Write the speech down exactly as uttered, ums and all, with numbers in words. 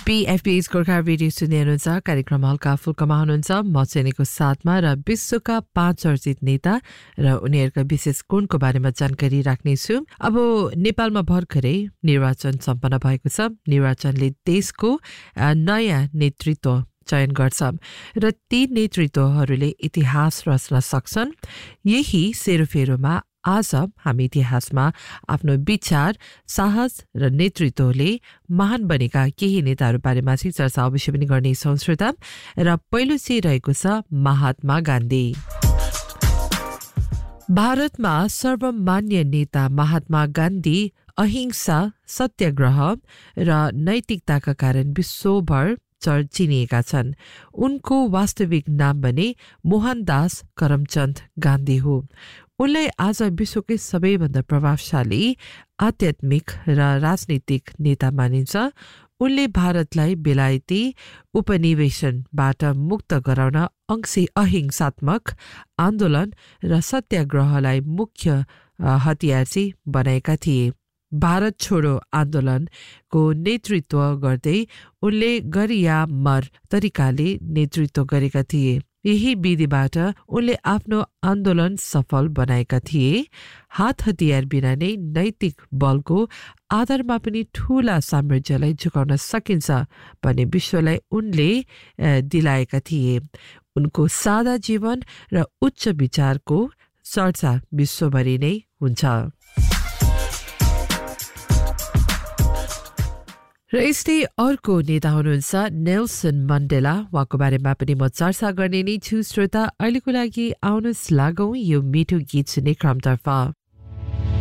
पीएफपीएस Gorkha radio सुन्दै हुनुहुन्छ कार्यक्रम हल्का फुल्कामा हुनुहुन्छ म चेनेको साथमा र विश्वका पाँच चर्चित नेता र उनीहरूका विशेष गुणको बारेमा जानकारी राख्नेछु। अब नेपालमा भर्खरै निर्वाचन सम्पन्न भएको छ। निर्वाचनले देशको नयाँ नेतृत्व चयन गर्छ र ती नेतृत्वहरूले इतिहास रच्न सक्छन्। यही सेरोफेरोमा आज हामी इतिहासमा आफ्नो विचार, साहस र नेतृत्वले महान बनेका केही नेताहरू बारेमा चाहिँ चर्चा अवश्य पनि गर्नेछौँ श्रोता। र पहिलो चाहिँ रहेको छ महात्मा गान्धी। भारतमा सर्वमान्य नेता महात्मा गान्धी अहिंसा, सत्याग्रह र नैतिकताका कारण विश्वभर चिनिएका छन्। उनको वास्तविक नाम भने मोहनदास करमचन्द गान्धी हो। उनलाई आज विश्वकै सबैभन्दा प्रभावशाली आध्यात्मिक र राजनीतिक नेता मानिन्छ। उनले भारतलाई बेलायती उपनिवेशनबाट मुक्त गराउन अंशी अहिंसात्मक आन्दोलन र सत्याग्रहलाई मुख्य हतियार चाहिँ बनाएका थिए। भारत छोडो आन्दोलनको नेतृत्व गर्दै उनले गरियामर तरिकाले नेतृत्व गरेका थिए। यही विधिबाट उनले आफ्नो आन्दोलन सफल बनाएका थिए। हात हतियार बिना नै नैतिक बलको आधारमा पनि ठूला साम्राज्यलाई झुकाउन सकिन्छ भन्ने विश्वलाई उनले दिलाएका थिए। उनको सादा जीवन र उच्च विचारको चर्चा विश्वभरि नै हुन्छ। र यस्तै अर्को नेता हुनुहुन्छ नेल्सन मण्डेला। उहाँको बारेमा पनि म चर्चा गर्ने नै छु श्रोता। अहिलेको लागि आउनुहोस् लागौं यो मिठो गीत सुन्ने क्रमतर्फ।